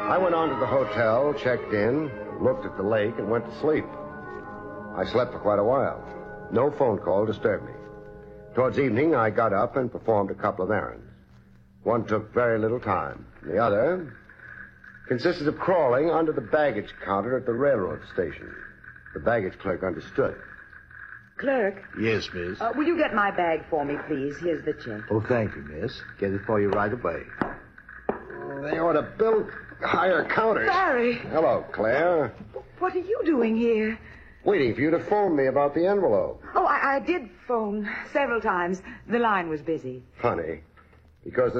I went on to the hotel, checked in, looked at the lake, and went to sleep. I slept for quite a while. No phone call disturbed me. Towards evening, I got up and performed a couple of errands. One took very little time. The other consisted of crawling under the baggage counter at the railroad station. The baggage clerk understood. Clerk? Yes, miss. Will you get my bag for me, please? Here's the check. Oh, thank you, miss. Get it for you right away. They ought to build higher counters. Barry! Hello, Claire. What are you doing here? Waiting for you to phone me about the envelope. Oh, I did phone several times. The line was busy. Funny, because